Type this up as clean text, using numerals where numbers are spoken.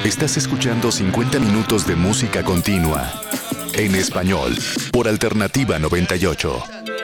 Estás escuchando 50 minutos de música continua en español por Alternativa 98.